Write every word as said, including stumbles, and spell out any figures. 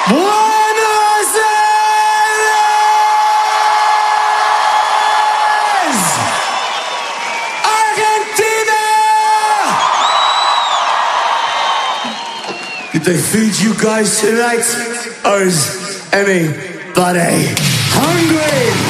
Buenos Aires, Argentina! Did they feed you guys tonight? Or is anybody hungry?